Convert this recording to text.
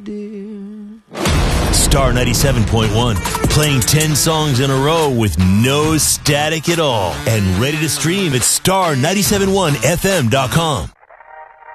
Star 97.1, playing 10 songs in a row with no static at all, and ready to stream at star971fm.com.